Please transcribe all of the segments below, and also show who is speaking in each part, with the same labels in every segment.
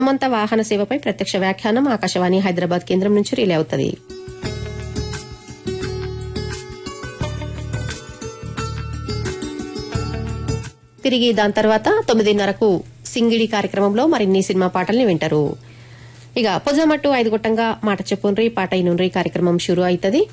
Speaker 1: హనుమంత వాహన సేవపై ప్రత్యక్ష వ్యాఖ్యానం ఆకాశవాణి హైదరాబాద్ కేంద్రం నుంచి రిలే అవుతుంది. తిరిగి దాని తర్వాత 9:30కు సింగిడి కార్యక్రమంలో మరిన్ని సినిమా పాటల్ని వింటారు. ఇక పొజమట్టు 5 గొట్టంగా మాట చెప్పుండ్రి పాట ఇనుండ్రి కార్యక్రమం షురు అవుతుంది.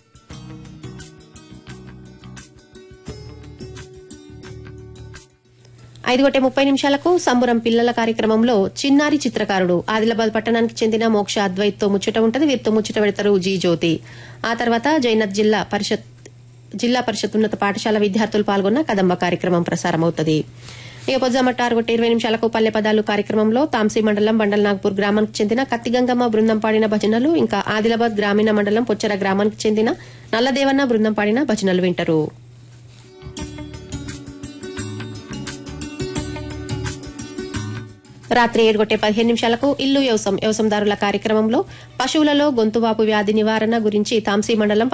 Speaker 1: 5:30 సంబురం పిల్లల కార్యక్రమంలో చిన్నారి చిత్రకారుడు ఆదిలాబాద్ పట్టణానికి చెందిన మోక్ష అద్వైత్తో ముచ్చట ఉంటది. వీరితో ముచ్చట పెడతారు జీ జ్యోతి. ఆ తర్వాత జైనత్ జిల్లా పరిషత్ ఉన్నత పాఠశాల విద్యార్థులు పాల్గొన్న కదంబ కార్యక్రమం ప్రసారమవుతుంది. ఇక పొద్దుమట్టు 6:20 పల్లె పదాలు కార్యక్రమంలో తాంసీ మండలం బండల్ నాగ్పూర్ గ్రామానికి చెందిన కత్తిగంగమ్మ బృందం పాడిన భజనలు, ఇంకా ఆదిలాబాద్ గ్రామీణ మండలం పొచ్చర గ్రామానికి చెందిన నల్లదేవన్న బృందం పాడిన భజనలు వింటారు. రాత్రి 7:15 ఇల్లు వ్యవసాయదారుల కార్యక్రమంలో పశువులలో గొంతువాపు వ్యాధి నివారణ గురించి తాంసీ మండల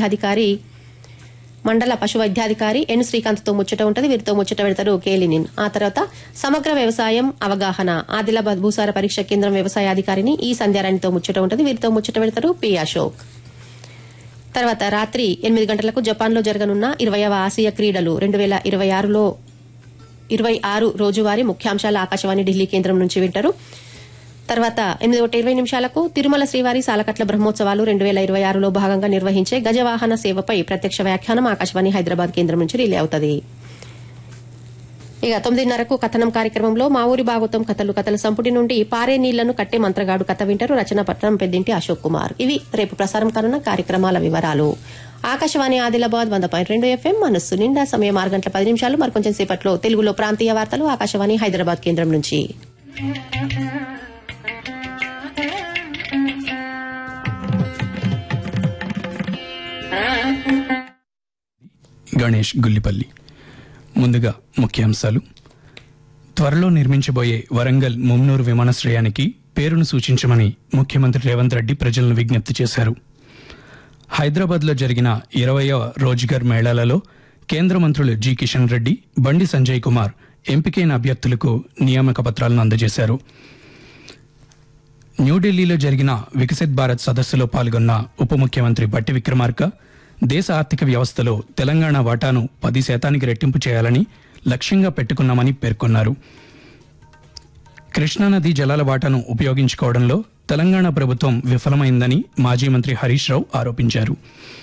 Speaker 1: పశు వైద్యాధికారి ఎన్ శ్రీకాంత్ తో ముచ్చట ఉంటది. వీరితో ముచ్చట పెడతారు కేలినిన్. ఆ తర్వాత సమగ్ర వ్యవసాయం అవగాహన ఆదిలాబాద్ భూసార పరీక్ష కేంద్రం వ్యవసాయాధికారిని ఈ సంధ్యారాణితో ముచ్చట ఉంటది. వీరితో ముచ్చట పెడతారు పి అశోక్. తర్వాత రాత్రి 8 గంటలకు జపాన్ లో జరగనున్న 20వ ఆసియా క్రీడలు 2026 రోజువారీ ముఖ్యాంశాల ఆకాశవాణి ఢిల్లీ కేంద్రం నుంచి వింటారు. తర్వాత 8:20 తిరుమల శ్రీవారి సాలకట్ల బ్రహ్మోత్సవాలు 2026లో భాగంగా నిర్వహించే గజవాహన సేవపై ప్రత్యక్ష వ్యాఖ్యానం ఆకాశవాణి హైదరాబాద్ కేంద్రం నుంచి రిలే అవుతుంది. ఇక 9:30 కథనం కార్యక్రమంలో మా ఊరి భాగవతం కథల సంపుటి నుండి పారే నీళ్లను కట్టే మంత్రగాడు కథ వింటారు. రచన పట్నం పెద్దింటి అశోక్ కుమార్. ఇవి రేపు ప్రసారం కానున్న కార్యక్రమాల వివరాలు. ఆకాశవాణి ఆదిలాబాద్ 100.2 FM మనస్సు నిండా. సమయం 6:10. మరికొంచెం సేపట్లో తెలుగులో ప్రాంతీయ వార్తలు ఆకాశవాణి హైదరాబాద్ కేంద్రం నుంచి.
Speaker 2: గణేష్ గుల్లిపల్లి. ముందుగా ముఖ్యాంశాలు. త్వరలో నిర్మించబోయే వరంగల్ ముమ్నూరు విమానాశ్రయానికి పేరును సూచించమని ముఖ్యమంత్రి రేవంత్ రెడ్డి ప్రజలను విజ్ఞప్తి చేశారు. హైదరాబాద్లో జరిగిన 20వ రోజ్గార్ మేళాలలో కేంద్ర మంత్రులు జి కిషన్ రెడ్డి, బండి సంజయ్ కుమార్ ఎంపికైన అభ్యర్థులకు నియామక పత్రాలను అందజేశారు. న్యూఢిల్లీలో జరిగిన వికసిత్ భారత్ సదస్సులో పాల్గొన్న ఉప ముఖ్యమంత్రి బట్టి విక్రమార్క దేశ ఆర్థిక వ్యవస్థలో తెలంగాణ వాటాను 10% రెట్టింపు చేయాలని లక్ష్యంగా పెట్టుకున్నామని పేర్కొన్నారు. కృష్ణానది జలాల వాటాను ఉపయోగించుకోవడంలో తెలంగాణ ప్రభుత్వం విఫలమైందని మాజీ మంత్రి హరీష్ రావు ఆరోపించారు.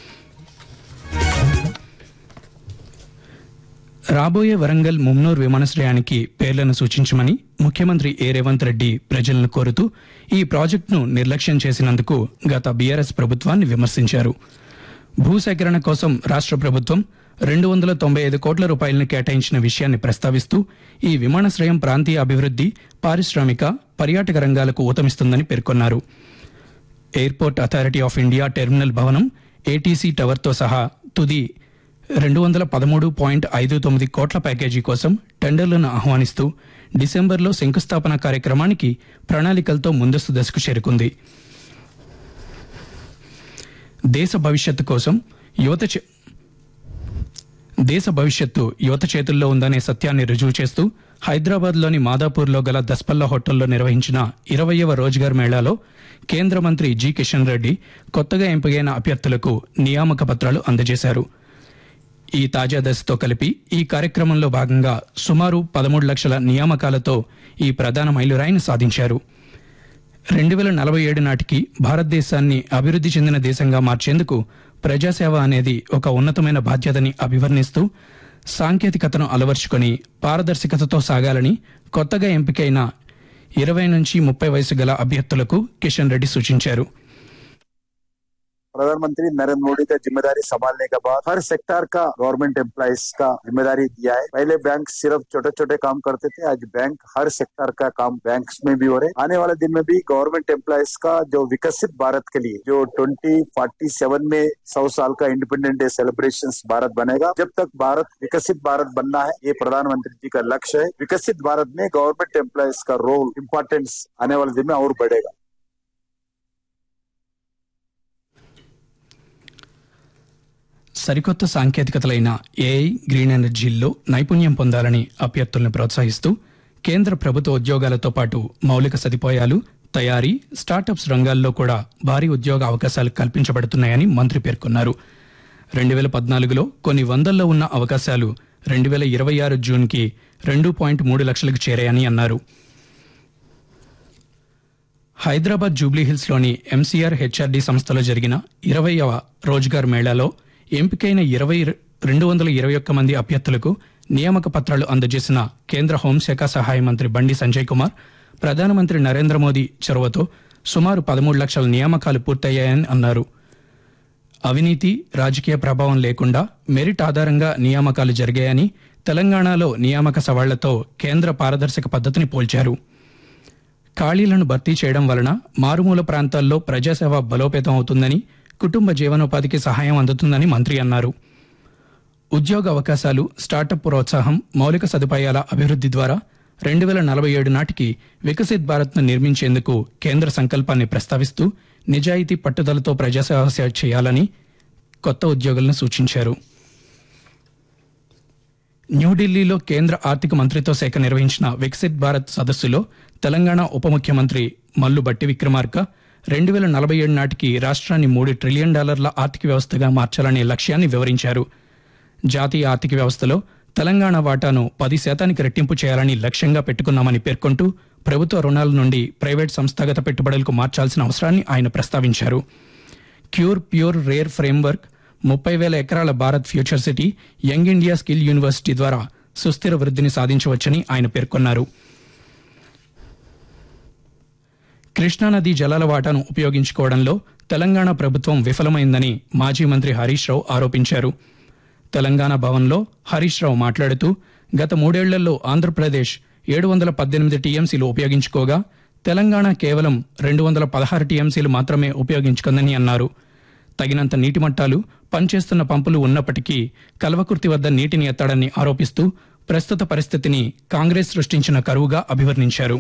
Speaker 2: రాబోయే వరంగల్ ముమ్నూర్ విమానాశ్రయానికి పేర్లను సూచించమని ముఖ్యమంత్రి రేవంత్ రెడ్డి ప్రజలను కోరుతూ ఈ ప్రాజెక్టును నిర్లక్ష్యం చేసినందుకు గత బీఆర్ఎస్ ప్రభుత్వాన్ని విమర్శించారు. భూసేకరణ కోసం రాష్ట్ర ప్రభుత్వం 295 కోట్ల రూపాయలను కేటాయించిన విషయాన్ని ప్రస్తావిస్తూ ఈ విమానాశ్రయం ప్రాంతీయ అభివృద్ధి, పారిశ్రామిక, పర్యాటక రంగాలకు ఊతమిస్తుందని పేర్కొన్నారు. Airport authority of India terminal భవనం, ఏటీసీ టవర్తో సహా తుది 213.59 కోట్ల ప్యాకేజీ కోసం టెండర్లను ఆహ్వానిస్తూ డిసెంబర్లో శంకుస్థాపన కార్యక్రమానికి ప్రణాళికలతో ముందస్తు దశకు చేరుకుంది. దేశ భవిష్యత్తు యువత చేతుల్లో ఉందనే సత్యాన్ని రుజువు చేస్తూ హైదరాబాద్లోని మాదాపూర్లో గల దస్పల్లా హోటల్లో నిర్వహించిన 20వ రోజ్గార్ మేళాలో కేంద్ర మంత్రి జి కిషన్ రెడ్డి కొత్తగా ఎంపికైన అభ్యర్థులకు నియామక పత్రాలు అందజేశారు. ఈ తాజా దశతో కలిపి ఈ కార్యక్రమంలో భాగంగా సుమారు 13 లక్షల నియామకాలతో ఈ ప్రధాన మైలురాయిని సాధించారు. 2047 నాటికి భారతదేశాన్ని అభివృద్ధి చెందిన దేశంగా మార్చేందుకు ప్రజాసేవ అనేది ఒక ఉన్నతమైన బాధ్యతని అభివర్ణిస్తూ సాంకేతికతను అలవర్చుకొని పారదర్శకతతో సాగాలని కొత్తగా ఎంపికైన 20 నుంచి 30 వయసు గల అభ్యర్థులకు కిషన్ రెడ్డి సూచించారు.
Speaker 3: प्रधानमंत्री नरेंद्र मोदी का जिम्मेदारी संभालने के बाद हर सेक्टर का गवर्नमेंट एम्प्लॉइज का जिम्मेदारी दिया है। पहले बैंक सिर्फ छोटे छोटे काम करते थे, आज बैंक हर सेक्टर का काम बैंक्स में भी हो रहे। आने वाले दिन में भी गवर्नमेंट एम्प्लॉइज का जो विकसित भारत के लिए जो 2047 में 100 साल का इंडिपेंडेंस डे सेलिब्रेशन भारत बनेगा। जब तक भारत विकसित भारत बनना है, ये प्रधानमंत्री जी का लक्ष्य है। विकसित भारत में गवर्नमेंट एम्प्लॉइज का रोल इम्पोर्टेंस आने वाले दिन में और बढ़ेगा।
Speaker 2: సరికొత్త సాంకేతికతలైన ఏఐ, గ్రీన్ ఎనర్జీల్లో నైపుణ్యం పొందాలని అభ్యర్థులను ప్రోత్సహిస్తూ కేంద్ర ప్రభుత్వ ఉద్యోగాలతో పాటు మౌలిక సదుపాయాలు, తయారీ, స్టార్టప్స్ రంగాల్లో కూడా భారీ ఉద్యోగ అవకాశాలు కల్పించబడుతున్నాయని మంత్రి పేర్కొన్నారు. 2014లో కొన్ని వందల్లో ఉన్న అవకాశాలు 2026 జూన్కి 2.3 లక్షలకు చేరాయని అన్నారు. హైదరాబాద్ జూబ్లీహిల్స్లోని ఎంసీఆర్ హెచ్ఆర్డీ సంస్థలో జరిగిన 20వ రోజ్గార్ మేళాలో ఎంపికైన 221 మంది అభ్యర్థులకు నియామక పత్రాలు అందజేసిన కేంద్ర హోంశాఖ సహాయ మంత్రి బండి సంజయ్ కుమార్, ప్రధానమంత్రి నరేంద్ర మోదీ చొరవతో సుమారు 13 లక్షల నియామకాలు పూర్తయ్యాయని అన్నారు. అవినీతి, రాజకీయ ప్రభావం లేకుండా మెరిట్ ఆధారంగా నియామకాలు జరిగాయని, తెలంగాణలో నియామక సవాళ్లతో కేంద్ర పారదర్శక పద్ధతిని పోల్చారు. ఖాళీలను భర్తీ చేయడం వలన మారుమూల ప్రాంతాల్లో ప్రజాసేవ బలోపేతం అవుతుందని, కుటుంబ జీవనోపాధికి సహాయం అందుతుందని మంత్రి అన్నారు. ఉద్యోగ అవకాశాలు, స్టార్టప్ ప్రోత్సాహం, మౌలిక సదుపాయాల అభివృద్ధి ద్వారా 2047 నాటికి వికసిత్ భారత్ను నిర్మించేందుకు కేంద్ర సంకల్పాన్ని ప్రస్తావిస్తూ నిజాయితీ, పట్టుదలతో ప్రజాసేవ చేయాలని కొత్త ఉద్యోగులను సూచించారు. న్యూఢిల్లీలో కేంద్ర ఆర్థిక మంత్రిత్వ శాఖ నిర్వహించిన వికసిత్ భారత్ సదస్సులో తెలంగాణ ఉప ముఖ్యమంత్రి మల్లు భట్టి విక్రమార్క 2047 నాటికి రాష్ట్రాన్ని $3 ట్రిలియన్ ఆర్థిక వ్యవస్థగా మార్చాలనే లక్ష్యాన్ని వివరించారు. జాతీయ ఆర్థిక వ్యవస్థలో తెలంగాణ వాటాను 10% రెట్టింపు చేయాలని లక్ష్యంగా పెట్టుకున్నామని పేర్కొంటూ ప్రభుత్వ రుణాల నుండి ప్రైవేట్ సంస్థాగత పెట్టుబడులకు మార్చాల్సిన అవసరాన్ని ఆయన ప్రస్తావించారు. క్యూర్ ప్యూర్ రేర్ ఫ్రేమ్వర్క్, 30,000 ఎకరాల Bharat future city, young India skill university ద్వారా సుస్థిర వృద్ధిని సాధించవచ్చని ఆయన పేర్కొన్నారు. కృష్ణానదీ జలాల వాటాను ఉపయోగించుకోవడంలో తెలంగాణ ప్రభుత్వం విఫలమైందని మాజీ మంత్రి హరీష్ రావు ఆరోపించారు. తెలంగాణ భవన్లో హరీష్ రావు మాట్లాడుతూ గత 3 ఏళ్లలో ఆంధ్రప్రదేశ్ 718 టీఎంసీలు ఉపయోగించుకోగా తెలంగాణ కేవలం 216 టీఎంసీలు మాత్రమే ఉపయోగించుకుందని అన్నారు. తగినంత నీటి మట్టాలు, పనిచేస్తున్న పంపులు ఉన్నప్పటికీ కల్వకుర్తి వద్ద నీటిని ఎత్తాడని ఆరోపిస్తూ ప్రస్తుత పరిస్థితిని కాంగ్రెస్ సృష్టించిన కరువుగా అభివర్ణించారు.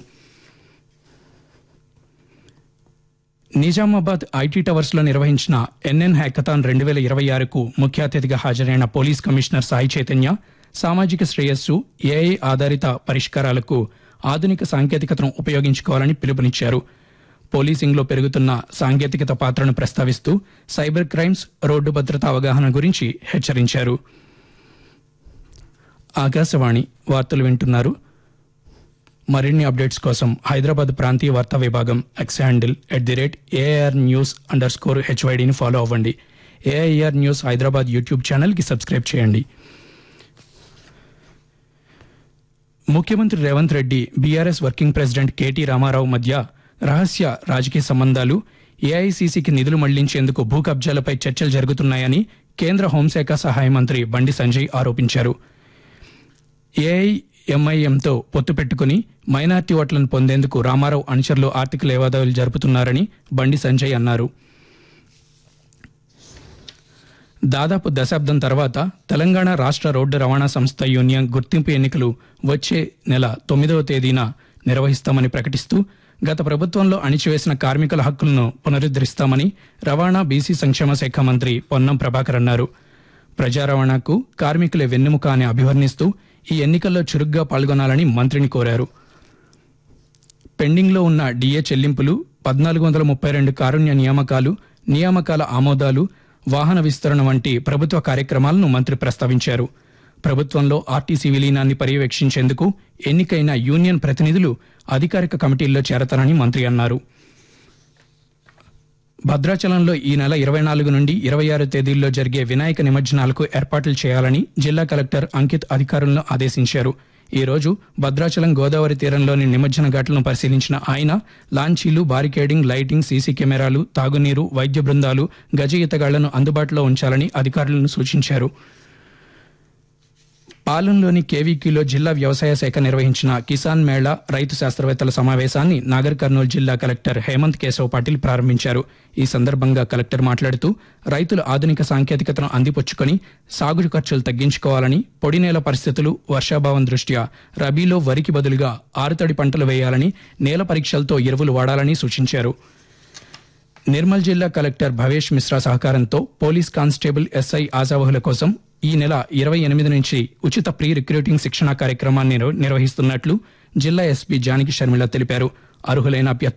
Speaker 2: నిజామాబాద్ ఐటీ టవర్స్లో నిర్వహించిన ఎన్ఎన్ హ్యాకథాన్ 2026కు ముఖ్య అతిథిగా హాజరైన పోలీస్ కమిషనర్ సాయి చైతన్య సామాజిక శ్రేయస్సు, ఏఐ ఆధారిత పరిష్కారాలకు ఆధునిక సాంకేతికతను ఉపయోగించుకోవాలని పిలుపునిచ్చారు. పోలీసింగ్లో పెరుగుతున్న సాంకేతికత పాత్రను ప్రస్తావిస్తూ సైబర్ క్రైమ్స్, రోడ్డు భద్రతా అవగాహన గురించి హెచ్చరించారు. ఆకాశవాణి వార్తలు వింటున్నారు. మరిన్ని అప్డేట్స్ కోసం హైదరాబాద్ ప్రాంతీయ వార్తా విభాగం ఎక్స్ హ్యాండిల్ @AIR_News_HYDని ఫాలో అవ్వండి. AIR న్యూస్ హైదరాబాద్ యూట్యూబ్ ఛానల్కి సబ్స్క్రైబ్ చేయండి. ముఖ్యమంత్రి Revanth Reddy, BRS working president KT Ramarao మధ్య రహస్య రాజకీయ సంబంధాలు, ఏఐసీసీకి నిధులు మళ్లించేందుకు భూ కబ్జాలపై చర్చలు జరుగుతున్నాయని కేంద్ర హోంశాఖ సహాయ మంత్రి బండి సంజయ్ ఆరోపించారు. ఏఐఎంఐఎంతో పొత్తు పెట్టుకుని మైనార్టీ ఓట్లను పొందేందుకు రామారావు అనుచరులు ఆర్థిక లేవాదేవీలు జరుపుతున్నారని బండి సంజయ్ అన్నారు. దాదాపు దశాబ్దం తర్వాత తెలంగాణ రాష్ట్ర రోడ్డు రవాణా సంస్థ యూనియన్ గుర్తింపు ఎన్నికలు వచ్చే నెల 9వ తేదీన నిర్వహిస్తామని ప్రకటిస్తూ గత ప్రభుత్వంలో అణిచివేసిన కార్మికుల హక్కులను పునరుద్ధరిస్తామని రవాణా, బీసీ సంక్షేమ శాఖ మంత్రి పొన్నం ప్రభాకర్ అన్నారు. ప్రజా రవాణాకు కార్మికులే వెన్నెముక అని అభివర్ణిస్తూ ఈ ఎన్నికల్లో చురుగ్గా పాల్గొనాలని మంత్రిని కోరారు. పెండింగ్లో ఉన్న డిఏ చెల్లింపులు, 1432 కారుణ్య నియామకాల ఆమోదాలు, వాహన విస్తరణ వంటి ప్రభుత్వ కార్యక్రమాలను మంత్రి ప్రస్తావించారు. ప్రభుత్వంలో ఆర్టీసీ విలీనాన్ని పర్యవేక్షించేందుకు ఎన్నికైన యూనియన్ ప్రతినిధులు అధికారిక కమిటీల్లో చేరతారని మంత్రి అన్నారు. భద్రాచలంలో ఈ నెల 24 నుండి 26 తేదీల్లో జరిగే వినాయక నిమజ్జనాలకు ఏర్పాట్లు చేయాలని జిల్లా కలెక్టర్ అంకిత్ అధికారులను ఆదేశించారు. ఈ రోజు భద్రాచలం గోదావరి తీరంలోని నిమజ్జన ఘాట్లను పరిశీలించిన ఆయన లాంచీలు, బారికేడింగ్, లైటింగ్, సీసీ కెమెరాలు, తాగునీరు, వైద్య బృందాలు, గజ ఈతగాళ్లను అందుబాటులో ఉంచాలని అధికారులను సూచించారు. పాలెంలోని కేవీకీలో జిల్లా వ్యవసాయ శాఖ నిర్వహించిన కిసాన్ మేళా రైతు శాస్త్రవేత్తల సమావేశాన్ని నాగర్ కర్నూలు జిల్లా కలెక్టర్ హేమంత్ కేశవ్ పాటిల్ ప్రారంభించారు. ఈ సందర్భంగా కలెక్టర్ మాట్లాడుతూ రైతులు ఆధునిక సాంకేతికతను అందిపుచ్చుకొని సాగు ఖర్చులు తగ్గించుకోవాలని, పొడి నేల పరిస్థితులు, వర్షాభావం దృష్ట్యా రబీలో వరికి బదులుగా ఆరుతడి పంటలు వేయాలని, నేల పరీక్షలతో ఎరువులు వాడాలని సూచించారు. నిర్మల్ జిల్లా కలెక్టర్ భవేష్ మిశ్రా సహకారంతో పోలీస్ కానిస్టేబుల్, ఎస్ఐ ఆశావహుల కోసం ఈ నెల 28 నుంచి ఉచిత ప్రీ రిక్రూటింగ్ శిక్షణా కార్యక్రమాన్ని నిర్వహిస్తున్నట్లు జిల్లా ఎస్పీ జానకి షర్మిల తెలిపారు. అర్హులైన అభ్యర్థులు